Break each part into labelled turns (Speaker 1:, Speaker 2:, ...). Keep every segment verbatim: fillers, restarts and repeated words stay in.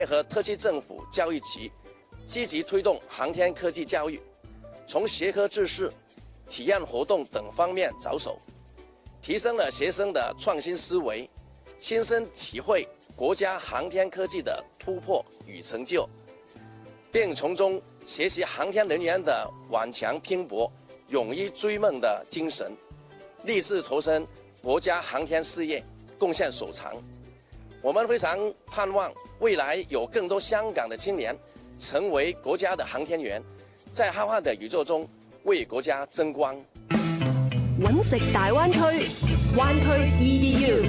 Speaker 1: 配合特区政府教育局，积极推动航天科技教育，从学科知识、体验活动等方面着手，提升了学生的创新思维，亲身体会国家航天科技的突破与成就，并从中学习航天人员的顽强拼搏、勇于追梦的精神，立志投身国家航天事业，贡献所长。我们非常盼望未来有更多香港的青年成为国家的航天员，在浩瀚的宇宙中為國家爭光。
Speaker 2: 揾食大灣區，灣區 E D U。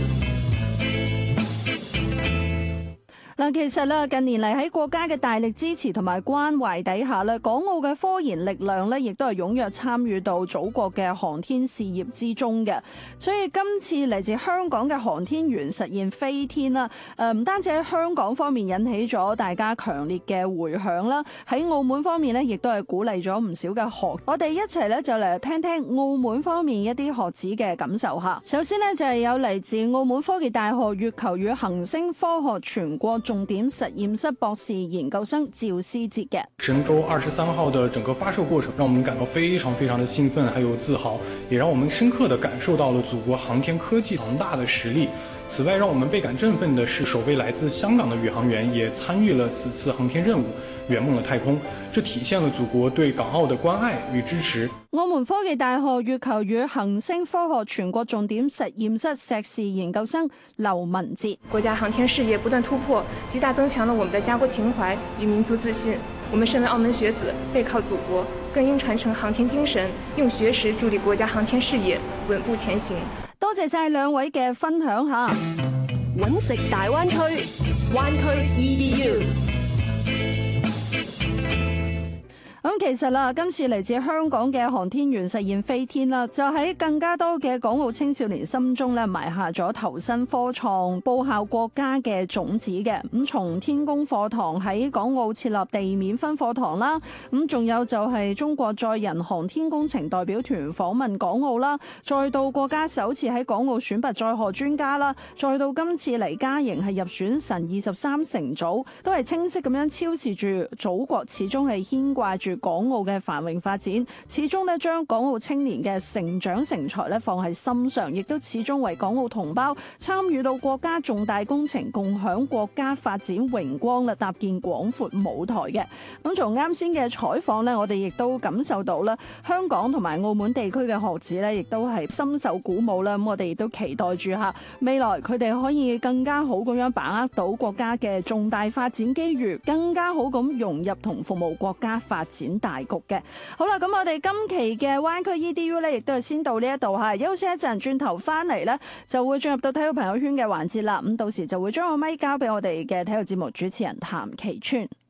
Speaker 3: 嗱，其實咧近年嚟喺國家嘅大力支持同埋關懷底下咧，港澳嘅科研力量咧，亦都係踴躍參與到祖國嘅航天事業之中嘅。所以今次嚟自香港嘅航天員實現飛天啦，誒唔單止喺香港方面引起咗大家強烈嘅迴響啦，喺澳門方面咧，亦都係鼓勵咗唔少嘅學。我哋一齊咧就嚟聽聽澳門方面一啲學子嘅感受嚇。首先呢，就係有嚟自澳門科技大學月球與行星科學全國重點實驗室博士研究生趙思哲嘅。
Speaker 4: 神舟二十三號的整個發射過程，讓我們感到非常非常的興奮，還有自豪，也讓我們深刻地感受到了祖國航天科技龐大的實力。此外，讓我們倍感振奮的是，首位來自香港的宇航員也參與了此次航天任務，圓夢了太空。這體現了祖國對港澳的關愛與支持。
Speaker 3: 澳門科技大學月球與行星科學全國重點實驗室碩士研究生劉文哲。
Speaker 5: 國家航天事業不斷突破，極大增強了我們的家國情懷與民族自信。我們身為澳門學子，背靠祖國，更應傳承航天精神，用學識助力國家航天事業穩步前行。
Speaker 3: 多謝晒兩位嘅分享吓。
Speaker 2: 揾食大灣區，灣區 E D U。
Speaker 3: 咁其實啦，今次嚟自香港嘅航天員實現飛天啦，就喺更加多嘅港澳青少年心中咧埋下咗投身科創、報效國家嘅種子嘅。咁從天宮課堂喺港澳設立地面分課堂啦，咁仲有就係中國載人航天工程代表團訪問港澳啦，再到國家首次喺港澳選拔載荷專家啦，再到今次黎嘉瑩係入選神二十三乘組，都係清晰咁樣昭示住祖國始終係牽掛住港澳嘅繁榮發展，始終咧將港澳青年嘅成長成才咧放喺心上，亦都始終為港澳同胞參與到國家重大工程、共享國家發展榮光啦，搭建廣闊舞台嘅。咁從啱先嘅採訪咧，我哋亦都感受到啦，香港同埋澳門地區嘅學子咧，亦都係深受鼓舞啦。咁我哋亦都期待住下未來佢哋可以更加好咁樣把握到國家嘅重大發展機遇，更加好咁融入同服務國家發展大局嘅。好啦，咁我哋今期嘅灣區 E D U 咧，亦都係先到呢一度吓，休息一陣，轉頭翻嚟咧就會進入到體育朋友圈嘅環節啦。咁到時就會將個咪交俾我哋嘅體育節目主持人譚其川。